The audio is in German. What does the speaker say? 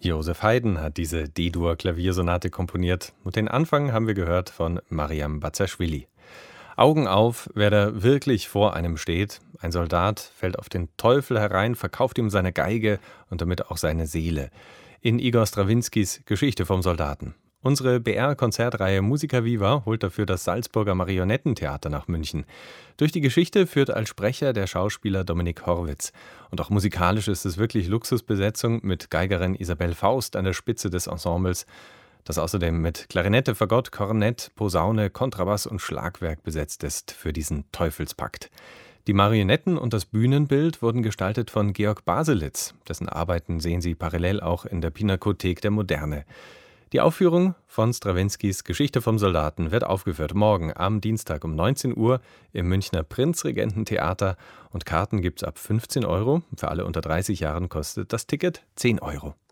Joseph Haydn hat diese D-Dur-Klaviersonate komponiert und den Anfang haben wir gehört von Mariam Bazaschwili. Augen auf, wer da wirklich vor einem steht. Ein Soldat fällt auf den Teufel herein, verkauft ihm seine Geige und damit auch seine Seele. In Igor Strawinskys Geschichte vom Soldaten. Unsere BR-Konzertreihe Musica Viva holt dafür das Salzburger Marionettentheater nach München. Durch die Geschichte führt als Sprecher der Schauspieler Dominik Horwitz. Und auch musikalisch ist es wirklich Luxusbesetzung mit Geigerin Isabel Faust an der Spitze des Ensembles, das außerdem mit Klarinette, Fagott, Kornett, Posaune, Kontrabass und Schlagwerk besetzt ist für diesen Teufelspakt. Die Marionetten und das Bühnenbild wurden gestaltet von Georg Baselitz. Dessen Arbeiten sehen Sie parallel auch in der Pinakothek der Moderne. Die Aufführung von Strawinskys Geschichte vom Soldaten wird aufgeführt morgen am Dienstag um 19 Uhr im Münchner Prinzregententheater und Karten gibt's ab 15 Euro. Für alle unter 30 Jahren kostet das Ticket 10 Euro.